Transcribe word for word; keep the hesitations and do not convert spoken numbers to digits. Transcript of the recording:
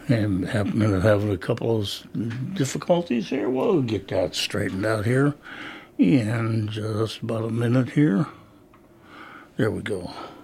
And happen to having a couple of difficulties here. We'll get that straightened out here in just about a minute here. There we go.